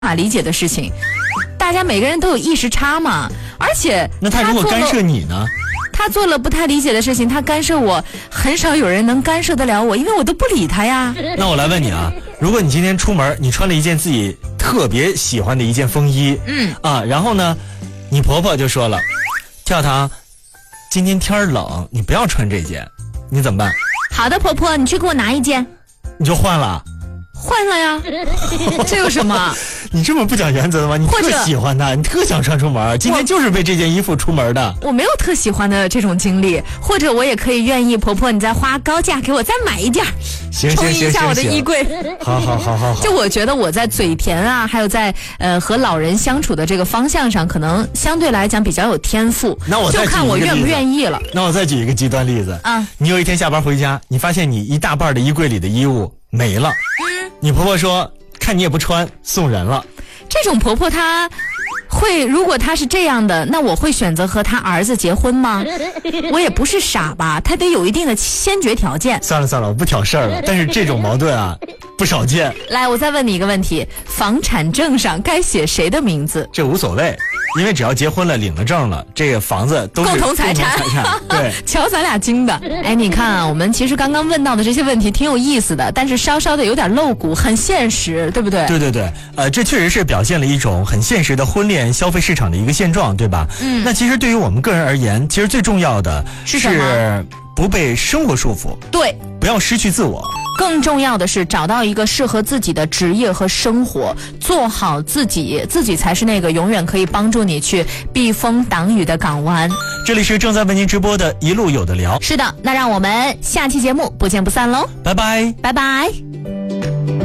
法理解的事情，大家每个人都有意识差嘛。而且那他如果干涉你呢？ 他做了不太理解的事情，他干涉我，很少有人能干涉得了我，因为我都不理他呀。 那我来问你啊，如果你今天出门，你穿了一件自己特别喜欢的一件风衣，然后呢，你婆婆就说了，跳糖，今天天冷，你不要穿这件，你怎么办？ 好的，婆婆，你去给我拿一件。 你就换了？ 换了呀，这有什么？ 你这么不讲原则的吗？你特喜欢它，你特想穿出门，今天就是为这件衣服出门的。 我没有特喜欢的这种经历，或者我也可以愿意，婆婆你再花高价给我再买一件，充盈一下我的衣柜。 好。 就我觉得我在嘴甜啊，还有在和老人相处的这个方向上，可能相对来讲比较有天赋。 那我再就看我愿不愿意了。 那我再举一个极端例子啊，你有一天下班回家，你发现你一大半的衣柜里的衣物没了。你婆婆说看你也不穿，送人了。 这种婆婆她会，如果她是这样的，那我会选择和她儿子结婚吗？我也不是傻吧，她得有一定的先决条件。 算了，我不挑事儿了。但是这种矛盾啊不少见。 来，我再问你一个问题，房产证上该写谁的名字？ 这无所谓，因为只要结婚了领了证了，这个房子都是共同财产。 对， 瞧咱俩精的。哎，你看啊，我们其实刚刚问到的这些问题挺有意思的，但是稍稍的有点露骨，很现实，对不对？ 对，这确实是表现了一种很现实的婚恋消费市场的一个现状，对吧？那其实对于我们个人而言，其实最重要的是不被生活束缚， 对， 不要失去自我。 更重要的是找到一个适合自己的职业和生活，做好自己才是那个永远可以帮助你去避风挡雨的港湾。 这里是正在为您直播的一路有的聊。 是的，那让我们下期节目不见不散喽， 拜拜。